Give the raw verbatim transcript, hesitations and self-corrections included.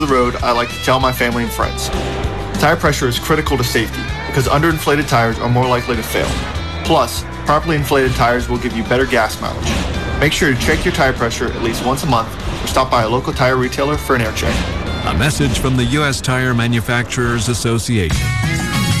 the road, I like to tell my family and friends. Tire pressure is critical to safety because underinflated tires are more likely to fail. Plus, properly inflated tires will give you better gas mileage. Make sure to check your tire pressure at least once a month or stop by a local tire retailer for an air check. A message from the U S Tire Manufacturers Association.